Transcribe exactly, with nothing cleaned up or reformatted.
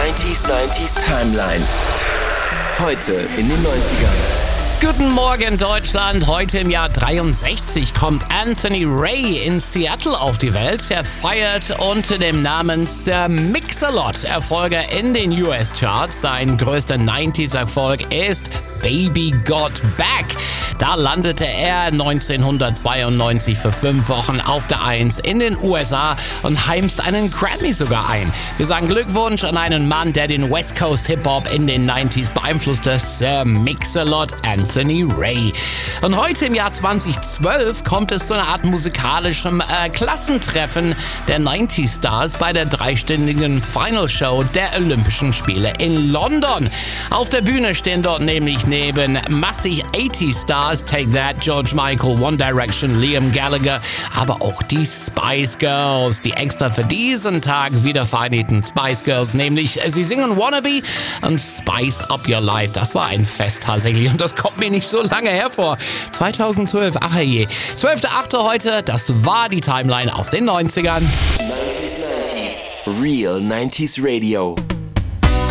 neunzig neunzig Timeline. Heute in den neunzigern. Guten Morgen Deutschland, heute im Jahr dreiundsechzig kommt Anthony Ray in Seattle auf die Welt. Er feiert unter dem Namen Sir Mix-a-Lot Erfolge in den U S-Charts. Sein größter neunziger-Erfolg ist Baby Got Back. Da landete er neunzehnhundertzweiundneunzig für fünf Wochen auf der Eins in den U S A und heimst einen Grammy sogar ein. Wir sagen Glückwunsch an einen Mann, der den West Coast Hip-Hop in den neunziger beeinflusste, Sir Mix-a-Lot, Anthony Ray. Und heute im Jahr zweitausendzwölf kommt es zu einer Art musikalischem äh, Klassentreffen der neunziger Stars bei der dreistündigen Final Show der Olympischen Spiele in London. Auf der Bühne stehen dort nämlich neben massig achtziger Stars, Take That, George Michael, One Direction, Liam Gallagher, aber auch die Spice Girls, die extra für diesen Tag wieder vereinigten Spice Girls, nämlich sie singen Wannabe und Spice Up Your Life. Das war ein Fest tatsächlich und das kommt mir nicht so lange hervor. zweitausendzwölf, ach je. zwölfter achte heute, das war die Timeline aus den neunzigern. neunzig neunzig Real neunzig Radio.